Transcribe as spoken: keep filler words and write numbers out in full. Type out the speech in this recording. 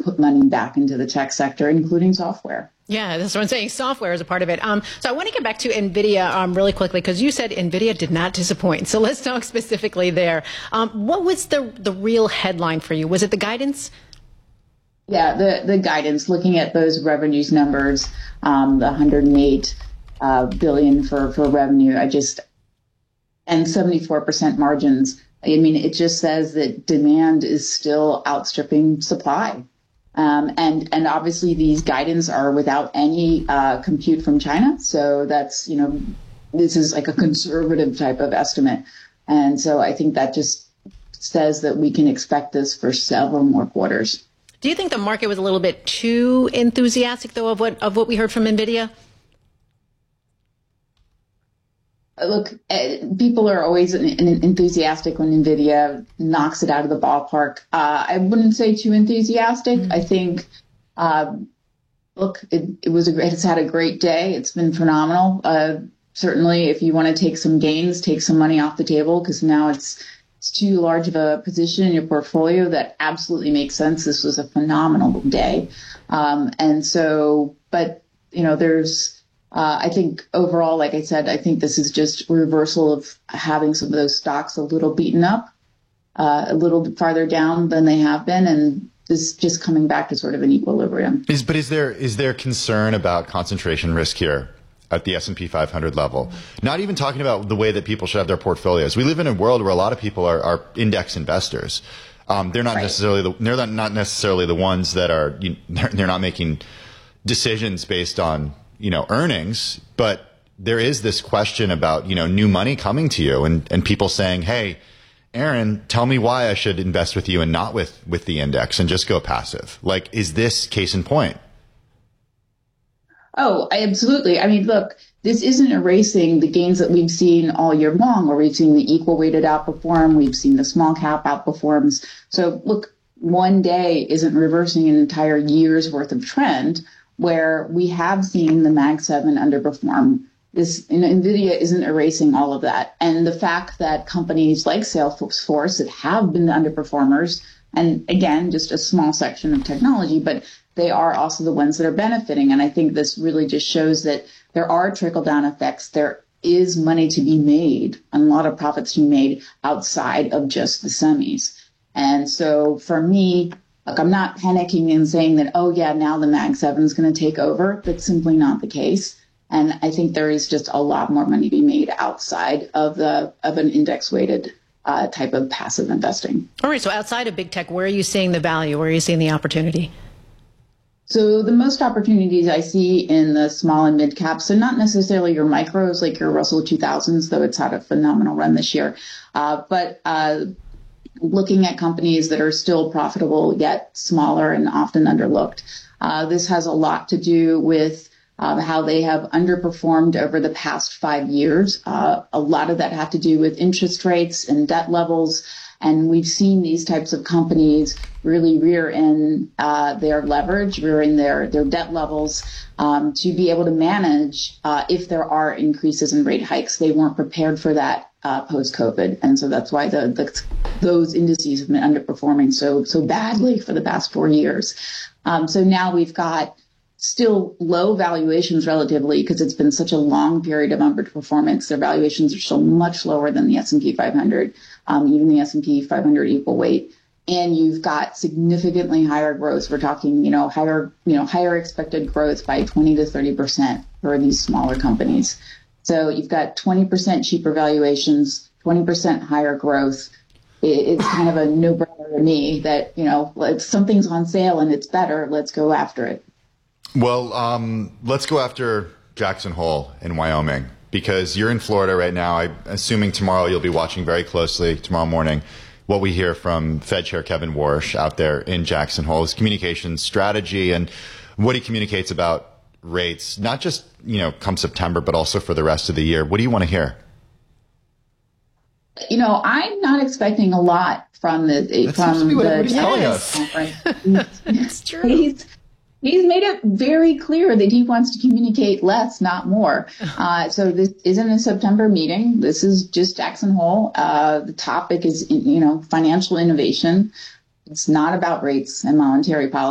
put money back into the tech sector, including software. Yeah, that's what I'm saying. Software is a part of it. Um, so I want to get back to NVIDIA um, really quickly, because you said NVIDIA did not disappoint. So let's talk specifically there. Um, what was the the real headline for you? Was it the guidance? Yeah, the, the guidance, looking at those revenues numbers, um, the one hundred eight uh, billion for, for revenue, I just, and seventy-four percent margins. I mean, it just says that demand is still outstripping supply. Um, and, and obviously these guidance are without any uh, compute from China. So that's, you know, this is like a conservative type of estimate. And so I think that just says that we can expect this for several more quarters. Do you think the market was a little bit too enthusiastic, though, of what of what we heard from NVIDIA? Look, people are always enthusiastic when NVIDIA knocks it out of the ballpark. Uh, I wouldn't say too enthusiastic. Mm-hmm. I think, uh, look, it, it was a great, it's had a great day. It's been phenomenal. Uh, certainly, if you want to take some gains, take some money off the table, because now it's it's too large of a position in your portfolio. That absolutely makes sense. This was a phenomenal day. Um, and so, but, you know, there's, Uh, I think overall, like I said, I think this is just a reversal of having some of those stocks a little beaten up, uh, a little farther down than they have been, and this just coming back to sort of an equilibrium. Is, but is there is there concern about concentration risk here at the S and P five hundred level? Not even talking about the way that people should have their portfolios. We live in a world where a lot of people are, are index investors. Um, they're not right. necessarily the, they're not necessarily the ones that are you, they're, they're not making decisions based on, you know, earnings, but there is this question about, you know, new money coming to you and, and people saying, hey, Aaron, tell me why I should invest with you and not with, with the index and just go passive. Like, is this case in point? Oh, I, absolutely. I mean, look, this isn't erasing the gains that we've seen all year long, where we've seen the equal weighted outperform. We've seen the small cap outperforms. So look, one day isn't reversing an entire year's worth of trend, where we have seen the Mag seven underperform. This, you know, NVIDIA isn't erasing all of that. And the fact that companies like Salesforce that have been the underperformers, and again, just a small section of technology, but they are also the ones that are benefiting. And I think this really just shows that there are trickle-down effects. There is money to be made, and a lot of profits to be made outside of just the semis. And so for me, look, I'm not panicking and saying that, oh, yeah, now the Mag seven is going to take over. That's simply not the case. And I think there is just a lot more money to be made outside of the of an index-weighted uh, type of passive investing. All right. So outside of big tech, where are you seeing the value? Where are you seeing the opportunity? So the most opportunities I see in the small and mid caps, so not necessarily your micros like your Russell two thousands, though it's had a phenomenal run this year, uh, but uh looking at companies that are still profitable yet smaller and often underlooked. Uh, this has a lot to do with uh, how they have underperformed over the past five years. Uh, a lot of that had to do with interest rates and debt levels. And we've seen these types of companies really rear in uh, their leverage, rear in their, their debt levels um, to be able to manage uh, if there are increases in rate hikes. They weren't prepared for that uh, post-COVID. And so that's why the, the those indices have been underperforming so so badly for the past four years. Um, so now we've got still low valuations relatively, because it's been such a long period of underperformance. Their valuations are still much lower than the S and P five hundred, um, even the S and P five hundred equal weight. And you've got significantly higher growth. We're talking, you know, higher, you know, higher expected growth by twenty to thirty percent for these smaller companies. So you've got twenty percent cheaper valuations, twenty percent higher growth. It's kind of a no-brainer to me that, you know, if something's on sale and it's better, let's go after it. Well, um, let's go after Jackson Hole in Wyoming, because you're in Florida right now. I'm assuming tomorrow you'll be watching very closely, tomorrow morning, what we hear from Fed Chair Kevin Warsh out there in Jackson Hole, his communication strategy and what he communicates about rates, not just, you know, come September, but also for the rest of the year. What do you want to hear? You know, I'm not expecting a lot from the that from seems to be what the everybody's telling us. conference. It's true. He's, he's made it very clear that he wants to communicate less, not more. Uh, so this isn't a September meeting. This is just Jackson Hole. Uh, the topic is, you know, financial innovation. It's not about rates and monetary policy.